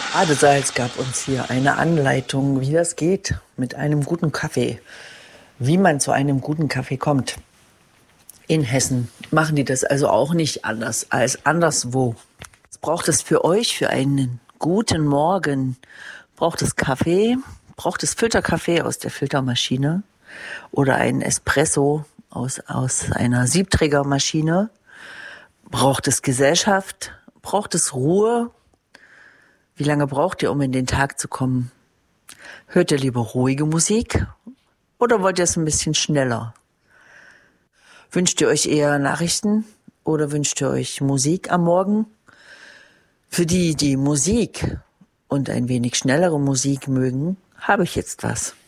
Badesalz gab uns hier eine Anleitung, wie das geht mit einem guten Kaffee, wie man zu einem guten Kaffee kommt. In Hessen machen die das also auch nicht anders als anderswo. Was braucht es für euch für einen guten Morgen? Braucht es Kaffee? Braucht es Filterkaffee aus der Filtermaschine? Oder einen Espresso aus einer Siebträgermaschine? Braucht es Gesellschaft? Braucht es Ruhe? Wie lange braucht ihr, um in den Tag zu kommen? Hört ihr lieber ruhige Musik oder wollt ihr es ein bisschen schneller? Wünscht ihr euch eher Nachrichten oder wünscht ihr euch Musik am Morgen? Für die, die Musik und ein wenig schnellere Musik mögen, habe ich jetzt was.